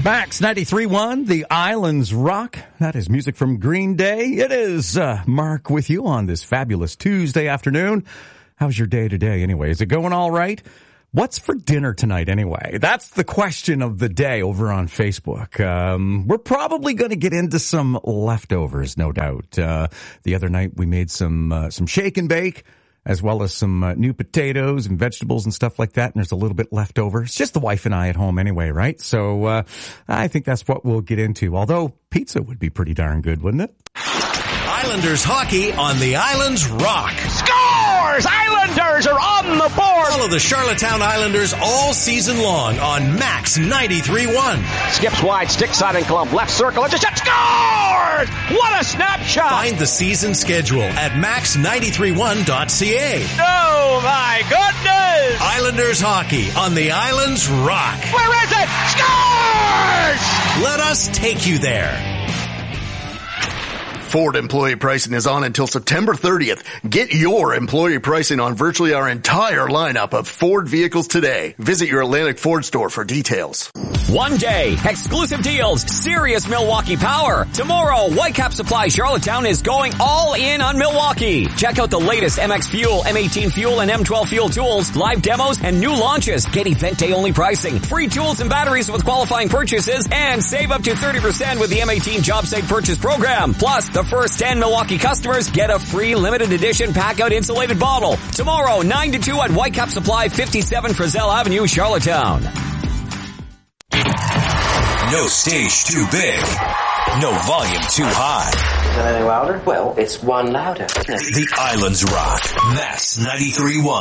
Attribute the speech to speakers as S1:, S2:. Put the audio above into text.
S1: Max 93.1, The Islands Rock. That is music from Green Day. It is Mark with you on this fabulous Tuesday afternoon. How's your day today anyway? Is it going all right? What's for dinner tonight anyway? That's the question of the day over on Facebook. We're probably going to get into some leftovers, no doubt. The other night we made some shake and bake, as well as some new potatoes and vegetables and stuff like that, and there's a little bit left over. It's just the wife and I at home anyway, right? So I think that's what we'll get into, although pizza would be pretty darn good, wouldn't it?
S2: Islanders hockey on the Islands Rock.
S3: Scores! Islanders are on the board!
S2: Follow the Charlottetown Islanders all season long on Max 93.1.
S3: Skips wide, stick side and clump, left circle, it's a shot, scores! What a snapshot!
S2: Find the season schedule at max931.ca.
S3: Oh my goodness!
S2: Islanders hockey on the Islands Rock.
S3: Where is it? Scores!
S2: Let us take you there.
S4: Ford employee pricing is on until September 30th. Get your employee pricing on virtually our entire lineup of Ford vehicles today. Visit your Atlantic Ford store for details.
S5: One day, exclusive deals, serious Milwaukee power. Tomorrow, Whitecap Supply Charlottetown is going all in on Milwaukee. Check out the latest MX Fuel, M18 Fuel, and M12 Fuel tools, live demos, and new launches. Get event day only pricing, free tools and batteries with qualifying purchases, and save up to 30% with the M18 Job Site Purchase Program. Plus, the first 10 Milwaukee customers get a free limited edition pack-out insulated bottle. Tomorrow, 9 to 2 at Whitecap Supply, 57 Frizzell Avenue, Charlottetown.
S6: No stage too big. No volume too high.
S7: Is that any louder? Well, it's one louder.
S6: The Islands Rock. Max 93.1.